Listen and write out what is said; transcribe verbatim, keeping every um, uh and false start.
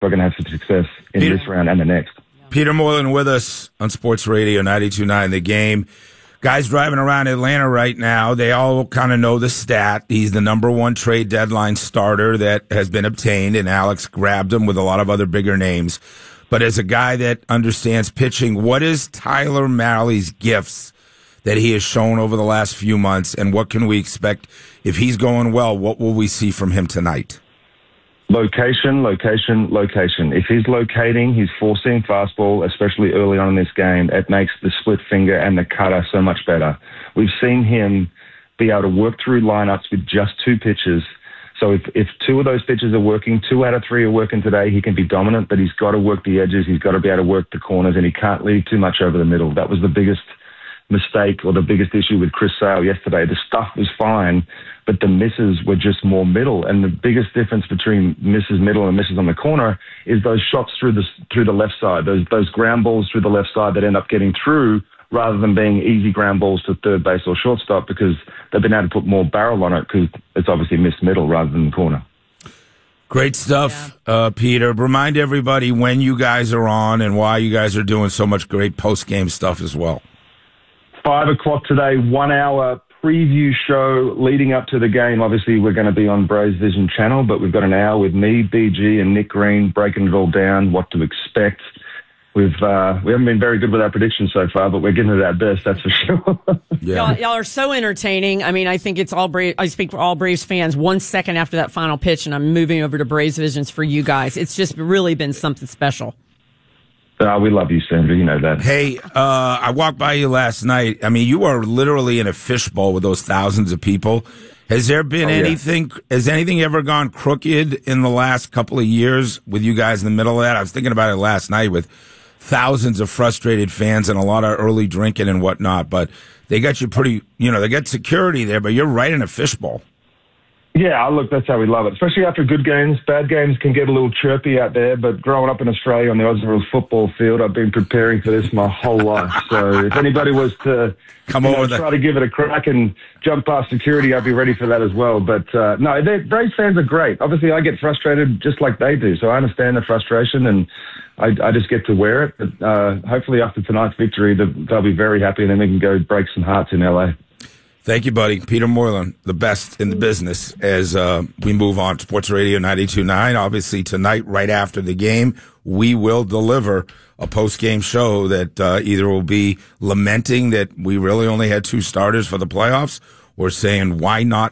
we're going to have some success in Peter, this round and the next. Peter Moylan with us on Sports Radio ninety-two point nine The Game. Guys driving around Atlanta right now, they all kind of know the stat. He's the number one trade deadline starter that has been obtained, and Alex grabbed him with a lot of other bigger names. But as a guy that understands pitching, what is Tyler Mahle's gifts that he has shown over the last few months, and what can we expect if he's going well? What will we see from him tonight? Location, location, location. If he's locating, he's four-seam fastball, especially early on in this game. It makes the split finger and the cutter so much better. We've seen him be able to work through lineups with just two pitches. So if, if two of those pitches are working, two out of three are working today, he can be dominant, but he's got to work the edges. He's got to be able to work the corners, and he can't leave too much over the middle. That was the biggest mistake or the biggest issue with Chris Sale yesterday. The stuff was fine, but the misses were just more middle. And the biggest difference between misses middle and misses on the corner is those shots through the through the left side, those those ground balls through the left side that end up getting through rather than being easy ground balls to third base or shortstop, because they've been able to put more barrel on it because it's obviously missed middle rather than the corner. Great stuff, yeah. uh, Peter. Remind everybody when you guys are on and why you guys are doing so much great post-game stuff as well. Five o'clock today, one hour preview show leading up to the game. Obviously, we're going to be on Braves Vision channel, but we've got an hour with me, B G, and Nick Green breaking it all down, what to expect. We've uh, we haven't been very good with our predictions so far, but we're giving it our best, that's for sure. Yeah. Y'all, y'all are so entertaining. I mean, I think it's all Braves. I speak for all Braves fans. One second after that final pitch, and I'm moving over to Braves Visions for you guys. It's just really been something special. Uh, we love you, Sandra. You know that. Hey, uh, I walked by you last night. I mean, you are literally in a fishbowl with those thousands of people. Has there been oh, anything, yeah. has anything ever gone crooked in the last couple of years with you guys in the middle of that? I was thinking about it last night with thousands of frustrated fans and a lot of early drinking and whatnot, but they got you pretty, you know, they got security there, but you're right in a fishbowl. Yeah, look, that's how we love it, especially after good games. Bad games can get a little chirpy out there, but growing up in Australia on the Oz Rules football field, I've been preparing for this my whole life. So if anybody was to Come you over know, try to give it a crack and jump past security, I'd be ready for that as well. But uh, no, Braves fans are great. Obviously, I get frustrated just like they do, so I understand the frustration, and I, I just get to wear it. But uh, hopefully after tonight's victory, they'll be very happy, and then we can go break some hearts in L A. Thank you, buddy. Peter Moylan, the best in the business as uh, we move on. Sports Radio ninety-two point nine. Obviously, tonight, right after the game, we will deliver a post-game show that uh, either will be lamenting that we really only had two starters for the playoffs or saying, why not